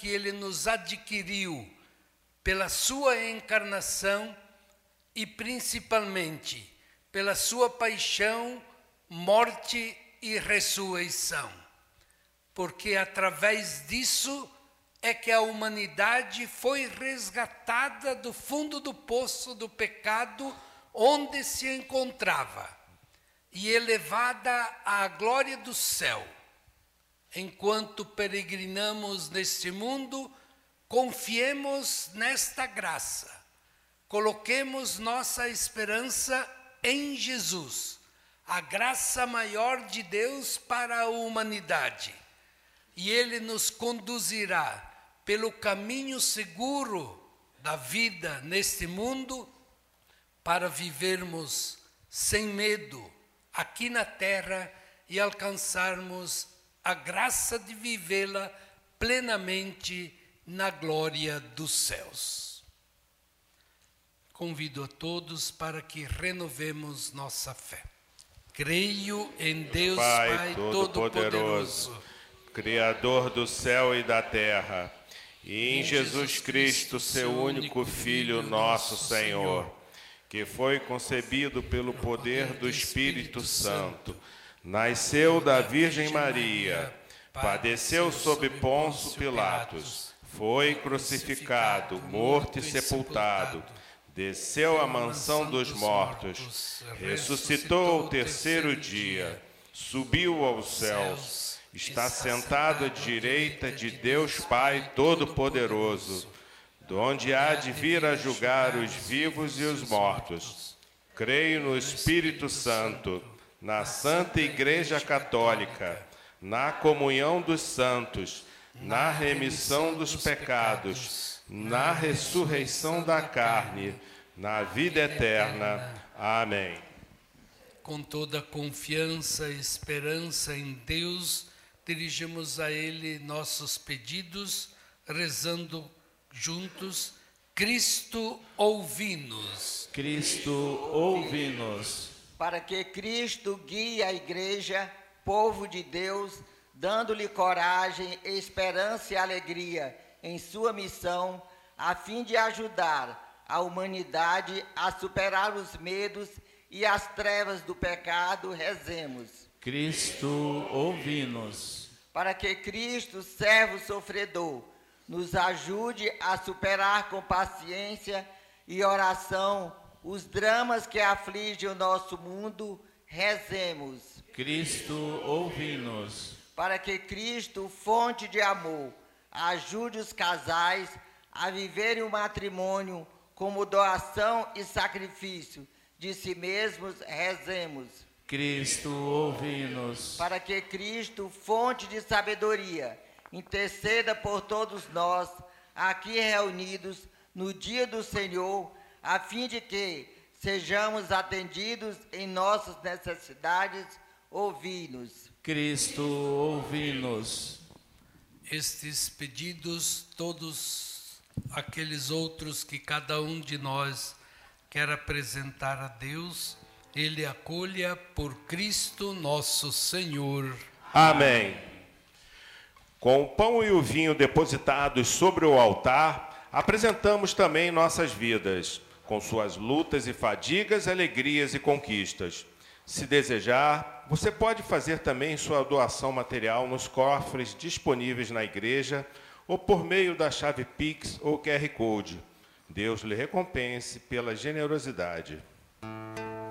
que Ele nos adquiriu pela sua encarnação e principalmente pela sua paixão, morte e ressurreição. Porque através disso é que a humanidade foi resgatada do fundo do poço do pecado onde se encontrava e elevada à glória do céu. Enquanto peregrinamos neste mundo, confiemos nesta graça, coloquemos nossa esperança em Jesus, a graça maior de Deus para a humanidade. E Ele nos conduzirá pelo caminho seguro da vida neste mundo para vivermos sem medo aqui na terra e alcançarmos a graça de vivê-la plenamente na glória dos céus. Convido a todos para que renovemos nossa fé. Creio em Deus Pai Todo-Poderoso, Criador do céu e da terra, e em Jesus Cristo, seu único Filho, nosso Senhor, que foi concebido pelo poder do Espírito Santo, nasceu da Virgem Maria, padeceu sob Pôncio Pilatos, foi crucificado, morto e sepultado, desceu à mansão dos mortos, ressuscitou ao terceiro dia, subiu aos céus, está sentado à direita de Deus Pai Todo-Poderoso, donde há de vir a julgar os vivos e os mortos. Creio no Espírito Santo, na Santa Igreja Católica, na comunhão dos santos, na remissão dos pecados, na ressurreição da carne, na vida eterna. Amém. Com toda confiança e esperança em Deus, dirigimos a Ele nossos pedidos, rezando juntos: Cristo, ouvi-nos. Cristo, ouvi-nos. Para que Cristo guie a Igreja, povo de Deus, dando-lhe coragem, esperança e alegria em sua missão, a fim de ajudar a humanidade a superar os medos e as trevas do pecado, rezemos. Cristo, ouvi-nos. Para que Cristo, servo sofredor, nos ajude a superar com paciência e oração os dramas que afligem o nosso mundo, rezemos. Cristo, ouvi-nos. Para que Cristo, fonte de amor, ajude os casais a viverem o matrimônio como doação e sacrifício de si mesmos, rezemos. Cristo, ouvi-nos. Para que Cristo, fonte de sabedoria, interceda por todos nós, aqui reunidos no dia do Senhor, a fim de que sejamos atendidos em nossas necessidades, ouvi-nos. Cristo, ouvi-nos. Estes pedidos, todos aqueles outros que cada um de nós quer apresentar a Deus, Ele acolha por Cristo nosso Senhor. Amém. Com o pão e o vinho depositados sobre o altar, apresentamos também nossas vidas, com suas lutas e fadigas, alegrias e conquistas. Se desejar, você pode fazer também sua doação material nos cofres disponíveis na igreja ou por meio da chave Pix ou QR Code. Deus lhe recompense pela generosidade.